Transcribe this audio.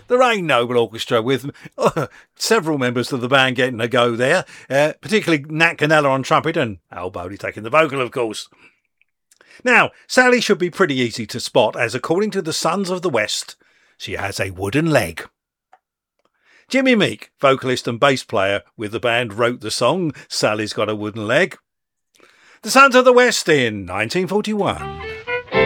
The Rain Noble Orchestra with several members of the band getting a go there, particularly Nat Canella on trumpet and Al Bowley taking the vocal, of course. Now, Sally should be pretty easy to spot, as according to the Sons of the West, she has a wooden leg. Jimmy Meek, vocalist and bass player with the band, wrote the song Sally's Got a Wooden Leg. The Sons of the West in 1941.